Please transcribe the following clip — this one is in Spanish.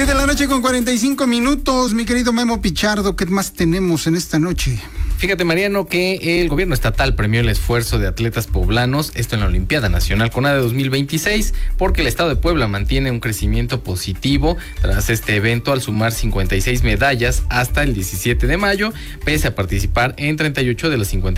7:45 mi querido Memo Pichardo, ¿qué más tenemos en esta noche? Fíjate, Mariano, que el gobierno estatal premió el esfuerzo de atletas poblanos, esto en la Olimpiada Nacional CONADE 2026, porque el estado de Puebla mantiene un crecimiento positivo tras este evento al sumar 56 medallas hasta el 17 de mayo, pese a participar en 38 de las 50